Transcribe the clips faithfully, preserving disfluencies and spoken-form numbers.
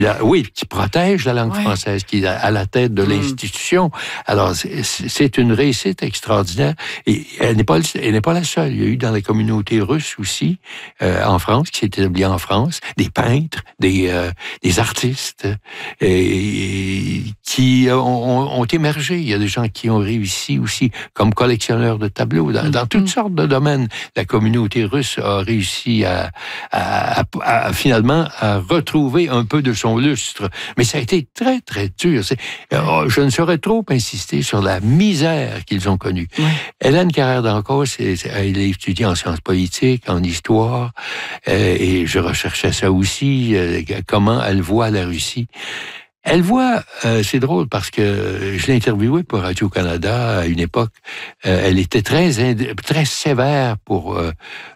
La, oui, qui protège la langue ouais. française, qui est à la tête de l'institution. Alors, c'est, c'est une réussite extraordinaire. Et elle n'est pas, elle n'est pas la seule. Il y a eu dans la communauté russe aussi, euh, en France, qui s'est établie en France, des peintres, des, euh, des artistes, et, qui ont, ont émergé. Il y a des gens qui ont réussi aussi comme collectionneurs de tableaux. Dans, dans toutes sortes de domaines, la communauté russe a réussi à, à, à, à finalement à retrouver un peu de son lustre. Mais ça a été très, très dur. C'est, oh, je ne saurais trop insister sur la misère qu'ils ont connue. Ouais. Hélène Carrère d'Encausse, c'est, c'est, elle a étudié en sciences politiques, en histoire, euh, et je recherchais ça aussi, euh, comment elle voit la Russie. Elle voit, euh, c'est drôle parce que je l'ai interviewée pour Radio-Canada à une époque, euh, elle était très, ind- très sévère pour... Euh,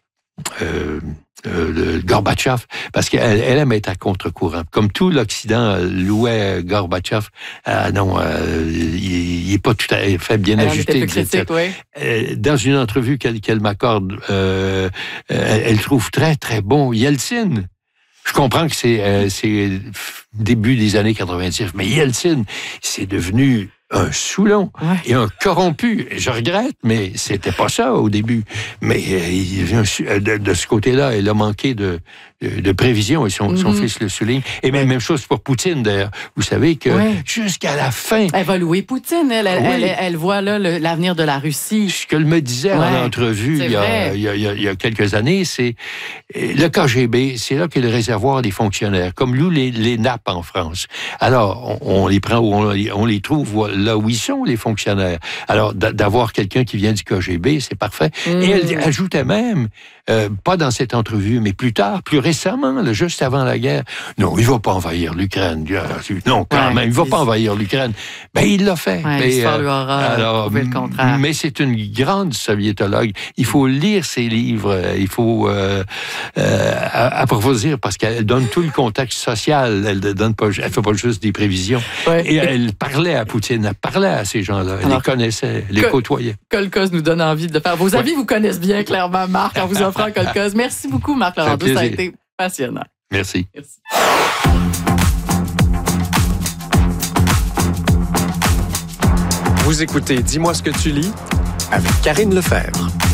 euh, Euh, Gorbatchev, parce qu'elle elle aime être à contre-courant. Comme tout l'Occident louait Gorbatchev, ah non, euh, il n'est pas tout à fait bien elle ajusté. Était plus critique, oui. Dans une entrevue qu'elle, qu'elle m'accorde, euh, elle, elle trouve très, très bon Yeltsin. Je comprends que c'est, euh, c'est début des années quatre-vingt-dix, mais Yeltsin, c'est devenu un Soulon ouais. et un corrompu. Je regrette, mais c'était pas ça au début. Mais euh, de, de ce côté-là, elle a manqué de, de, de prévision, et son, mm-hmm. son fils le souligne. Et même, même chose pour Poutine, d'ailleurs. Vous savez que ouais. jusqu'à la fin... Elle va louer Poutine. Elle, elle, oui. elle, elle voit là le, l'avenir de la Russie. Ce qu'elle me disait ouais. en entrevue il y, a, il, y a, il y a quelques années, c'est le K G B, c'est là qu'est le réservoir des fonctionnaires, comme nous, les, les N A P en France. Alors, on, on les prend où on, on les trouve là où ils sont, les fonctionnaires. Alors, d'avoir quelqu'un qui vient du K G B, c'est parfait. Mmh. Et elle ajoutait même, euh, pas dans cette entrevue, mais plus tard, plus récemment, là, juste avant la guerre, non, il ne va pas envahir l'Ukraine. Non, quand ouais, même, il ne va pas envahir l'Ukraine. Ben, il l'a fait. Ouais, mais, l'histoire lui aura alors, prouvé le contraire. Mais c'est une grande soviétologue. Il faut lire ses livres. Il faut euh, euh, approfondir parce qu'elle donne tout le contexte social. Elle ne fait pas juste des prévisions. Ouais. Et elle parlait à Poutine, elle parlait à ces gens-là. Elle alors, les connaissait, elle les côtoyait. Kolkhoz nous donne envie de le faire. Vos ouais. amis vous connaissent bien, clairement, Marc, en vous offrant Kolkhoz. Merci beaucoup, Marc Laurando. Ça a été passionnant. Merci. Merci. Vous écoutez Dis-moi ce que tu lis avec Karine Lefebvre.